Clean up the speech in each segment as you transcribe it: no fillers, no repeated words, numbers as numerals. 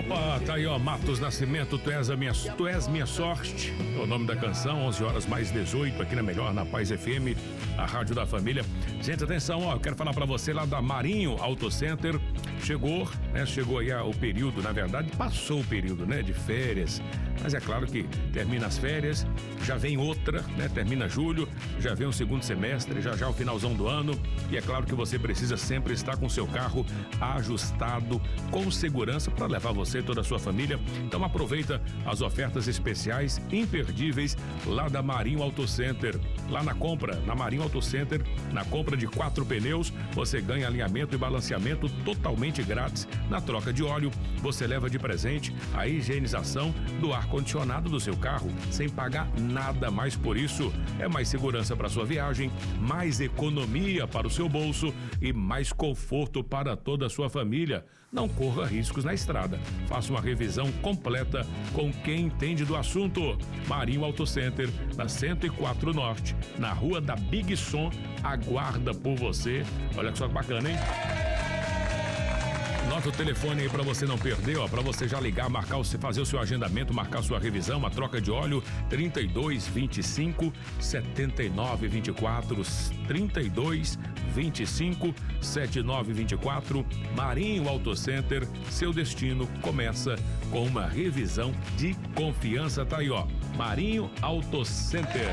Opa, tá aí, ó, Matos Nascimento, tu és minha sorte, é o nome da canção, 11h mais 18, aqui na Melhor, na Paz FM, a rádio da família. Gente, atenção, ó, eu quero falar pra você lá da Marinho Auto Center, chegou aí o período, na verdade, passou o período, né, de férias, mas é claro que termina as férias, já vem outra, né, termina julho, já vem o segundo semestre, já o finalzão do ano, e é claro que você precisa sempre estar com seu carro ajustado, com segurança, para levar você e toda a sua família. Então aproveita as ofertas especiais imperdíveis lá da Marinho Auto Center. Lá na Marinho Auto Center, na compra de 4 pneus, você ganha alinhamento e balanceamento totalmente grátis. Na troca de óleo, você leva de presente a higienização do ar-condicionado do seu carro, sem pagar nada mais por isso. É mais segurança para sua viagem, mais economia para o seu bolso e mais conforto para toda a sua família. Não corra riscos na estrada. Faça uma revisão completa com quem entende do assunto. Marinho Auto Center, na 104 Norte, na rua da Big Som, aguarda por você. Olha só que bacana, hein? Anota o telefone aí pra você não perder, ó, pra você já ligar, fazer o seu agendamento, marcar sua revisão, a troca de óleo, 32 25 79 24, 32 25 79 24, Marinho Auto Center, seu destino começa com uma revisão de confiança, tá aí, ó, Marinho Auto Center.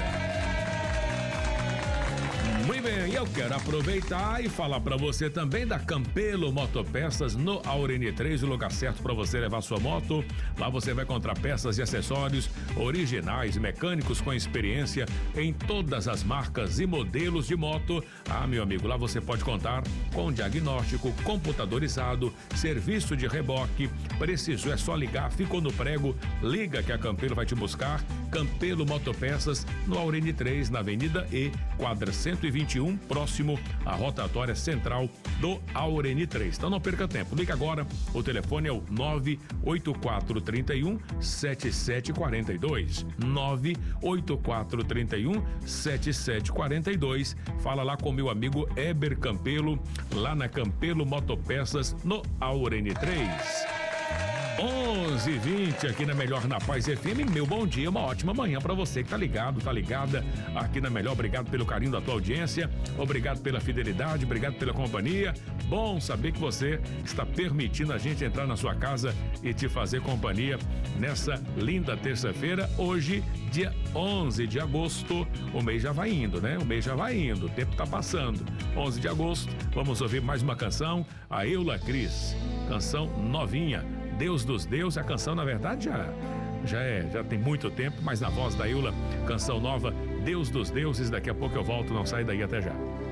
Muito bem, eu quero aproveitar e falar para você também da Campelo Motopeças no Aureni 3, o lugar certo para você levar sua moto. Lá você vai encontrar peças e acessórios originais, mecânicos com experiência em todas as marcas e modelos de moto. Ah, meu amigo, lá você pode contar com diagnóstico computadorizado, serviço de reboque. Precisou, é só ligar, ficou no prego, liga que a Campelo vai te buscar. Campelo Motopeças no Aureni 3, na Avenida E, quadra 121, próximo à rotatória central do Aureni 3. Então não perca tempo, liga agora, o telefone é o 98431 7742, 98431 7742. Fala lá com meu amigo Eber Campelo, lá na Campelo Motopeças no Aureni 3. 11h20 aqui na Melhor, na Paz FM. Meu bom dia, uma ótima manhã pra você que tá ligado, tá ligada aqui na Melhor. Obrigado pelo carinho da tua audiência, obrigado pela fidelidade, obrigado pela companhia. Bom saber que você está permitindo a gente entrar na sua casa e te fazer companhia nessa linda terça-feira. Hoje, dia 11 de agosto, o mês já vai indo, né? O mês já vai indo, o tempo tá passando. 11 de agosto, vamos ouvir mais uma canção, a Eula Cris, canção novinha, Deus dos Deuses. A canção, na verdade, já tem muito tempo, mas na voz da Eula, canção nova, Deus dos Deuses. Daqui a pouco eu volto, não sai daí, até já.